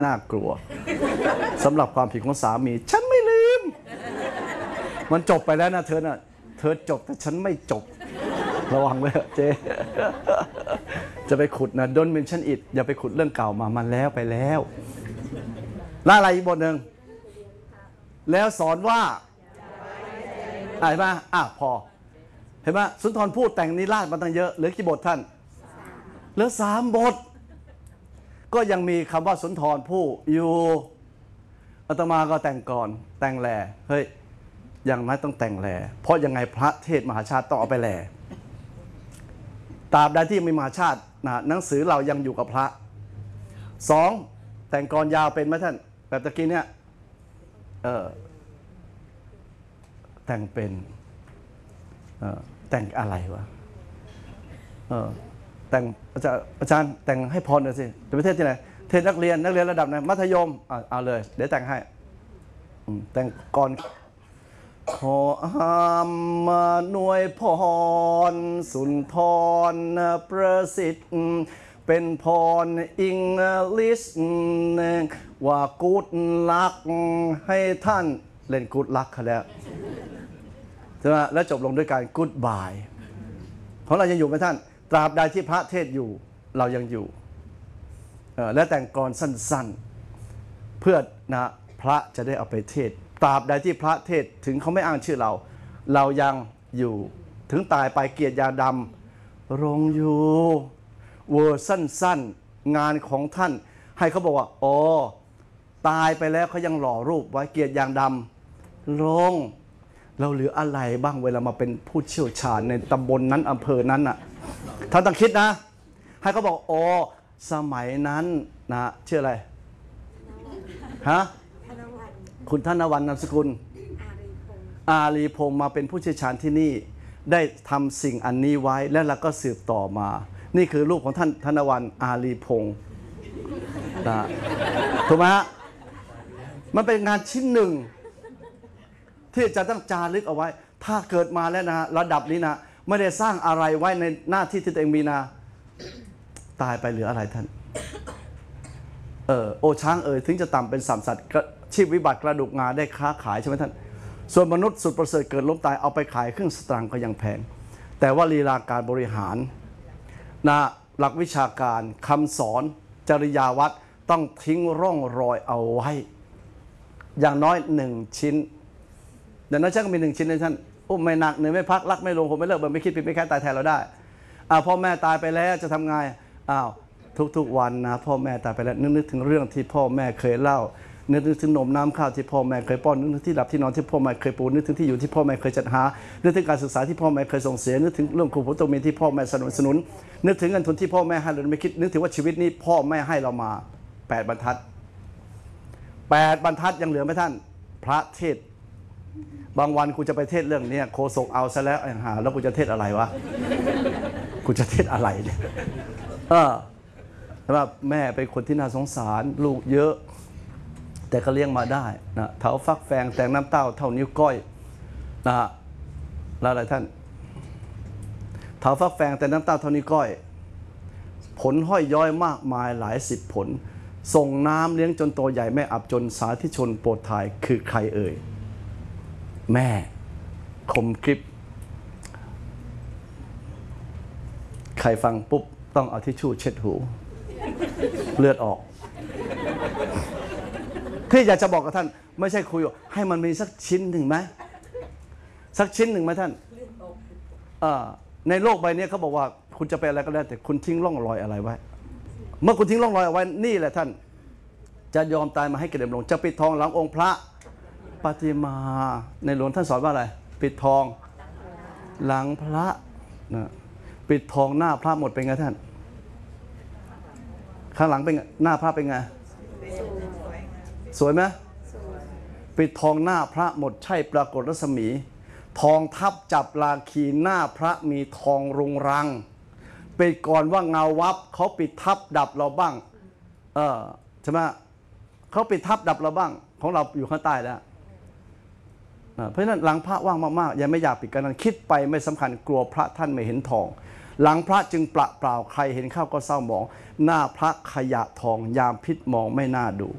น่ากลัวสำหรับความผิดของสามีฉันไม่ลืมมันจบไปแล้วนะเธอน่ะเธอจบแต่ฉันไม่จบระวังไว้เจ๊จะไปขุดนะ Don't mention it อย่าไปขุดเรื่องเก่ามามันแล้วไปแล้วแล้วอะไรอีกบทหนึ่งแล้วสอนว่าเห็นไหมพอเห็นไหมสุนทรภู่แต่งนิราศมาตั้งเยอะเหลือกี่บทท่านเหลือ3 บทก็ยังมีคำว่าสุนทรภู่อยู่อาตมาก็แต่งก่อนแต่งแหล่เฮ้ยยังไม่ต้องแต่งแหล่เพราะยังไงพระเทศมหาชาติต้องเอาไปแหล่ตราบใดที่มีมหาชาตินะหนังสือเรายังอยู่กับพระ2แต่งกรยาวเป็นไหมท่านแบบตะกี้เนี่ยแต่งเป็นแต่งอะไรวะแต่งอาจารย์แต่งให้พรหน่อยสิจะไปเทศที่ไหนเทศนักเรียนระดับไหนมัธยมเอาเลยเดี๋ยวแต่งให้แต่งก่อนขอมาหน่วยพรสุนทรประสิทธิ์เป็นพรอิงลิสว่ากูดลักให้ท่านเล่นกูดลักเขาแล้วใช่ไหมแล้วจบลงด้วยการกูดบายของเรายังอยู่ไหมท่านตราบใดที่พระเทศอยู่เรายังอยู่และแต่งกรสั้นๆเพื่อนะพระจะได้เอาไปเทศตราบใดที่พระเทศถึงเขาไม่อ้างชื่อเรายังอยู่ถึงตายไปเกียรติยาดำรงอยู่เวอร์สั้นๆงานของท่านให้เขาบอกว่าอ๋อตายไปแล้วเขายังหล่อรูปไว้เกียรติยาดำรงเราเหลืออะไรบ้างเวลามาเป็นผู้เชี่ยวชาญในตำบลนั้นอำเภอนั้นน่ะท่านต้องคิดนะให้เขาบอกอ๋อสมัยนั้นนะชื่ออะไรฮะคุณธนวรรณนามสกุลอารีพงศ์มาเป็นผู้เชี่ยวชาญที่นี่ได้ทำสิ่งอันนี้ไว้แล้วเราก็สืบต่อมานี่คือรูปของท่านธนวรรณอารีพงศ์นะถูกไหมฮะมันเป็นงานชิ้นหนึ่งที่จะต้องจารึกเอาไว้ถ้าเกิดมาแล้วนะระดับนี้นะไม่ได้สร้างอะไรไว้ในหน้าที่ที่ตัวเองมีนะตายไปเหลืออะไรท่านโอช้างถึงจะต่ำเป็นสัตว์ชีพวิบัติกระดูกงาได้ค้าขายใช่ไหมท่านส่วนมนุษย์สุดประเสริฐเกิดล้มตายเอาไปขายครึ่งสตางค์ก็ยังแพงแต่ว่าลีลาการบริหารนะหลักวิชาการคำสอนจริยาวัดต้องทิ้งร่องรอยเอาไว้อย่างน้อย1 ชิ้นเดี๋ยวนั้นช่างก็มี1 ชิ้นเลยท่านไม่หนักเหนื่อยไม่พักรักไม่ลงผมไม่เลิกแบบไม่คิดผิดไม่แค้นตายแทนเราได้พ่อแม่ตายไปแล้วจะทำไงทุกวันนะพ่อแม่ตายไปแล้วนึกถึงเรื่องที่พ่อแม่เคยเล่านึกถึงนมน้ำข้าวที่พ่อแม่เคยป้อนนึกถึงที่หลับที่นอนที่พ่อแม่เคยปูนึกถึงที่อยู่ที่พ่อแม่เคยจัดหานึกถึงการศึกษาที่พ่อแม่เคยส่งเสียนึกถึงเรื่องครูผู้ตมีที่พ่อแม่สนับสนุนนึกถึงเงินทุนที่พ่อแม่ให้เราไม่คิดนึกถึงว่าชีวิตนี้พ่อแม่ให้เรามา8 บรรทัดยังเหลือไหมท่านพระเทศบางวันกูจะไปเทศเรื่องนี้โคศกเอาซะแล้วแล้วกูจะเทศอะไรวะกูจะเทศอะไรเนี่ยว่าแม่เป็นคนที่น่าสงสารลูกเยอะแต่ก็เลี้ยงมาได้นะเท้าฟักแฟงแต่งน้ำเต้าเท่านิ้วก้อยนะแล้วอะไรท่านเท้าฟักแฟงแต่น้ำเต้าเท่านิ้วก้อยผลห้อยย้อยมากมายหลาย10 ผลส่งน้ำเลี้ยงจนโตใหญ่แม่อับจนสาธิชนโปรดทายคือใครเอ่ยแม่คมกริบใครฟังปุ๊บต้องเอาทิชชู่เช็ดหูเลือดออกที่อยากจะบอกกับท่านไม่ใช่คุยให้มันมีสักชิ้นหนึ่งไหมสักชิ้นหนึ่งไหมท่านในโลกใบนี้เขาบอกว่าคุณจะเป็นอะไรก็แล้วแต่คุณทิ้งร่องรอยอะไรไว้เมื่อคุณทิ้งร่องรอยเอาไว้นี่แหละท่านจะยอมตายมาให้เกดลงจะปิดทองหลังองค์พระปฏิมาในหลวงท่านสอนว่าอะไรปิดทองหลังพระนะปิดทองหน้าพระหมดเป็นไงท่านข้างหลังเป็นหน้าพระเป็นไงสวยไหมปิดทองหน้าพระหมดใช่ปรากฏรัศมีทองทับจับราคีหน้าพระมีทองรุงรังปิดก่อนว่าเงาวับเขาปิดทับดับเราบ้างใช่ไหมเขาปิดทับดับเราบ้างของเราอยู่ข้างใต้แล้วเพราะฉะนั้นหลังพระว่างมากๆอย่าไม่อยากปิดกันนั้นคิดไปไม่สำคัญกลัวพระท่านไม่เห็นทองหลังพระจึงเปล่าใครเห็นเข้าก็เศร้าหมองหน้าพระขยะทองยามพิษมองไม่น่าดู